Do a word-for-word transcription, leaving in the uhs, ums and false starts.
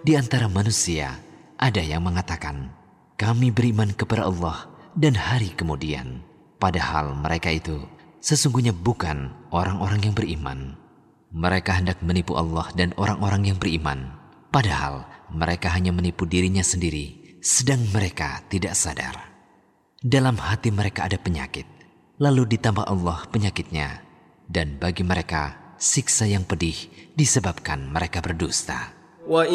Di antara manusia ada yang mengatakan, kami beriman kepada Allah dan hari kemudian. Padahal mereka itu sesungguhnya bukan orang-orang yang beriman. Mereka hendak menipu Allah dan orang-orang yang beriman. Padahal mereka hanya menipu dirinya sendiri, sedang mereka tidak sadar. Dalam hati mereka ada penyakit, lalu ditambah Allah penyakitnya. Dan bagi mereka siksa yang pedih disebabkan mereka berdusta.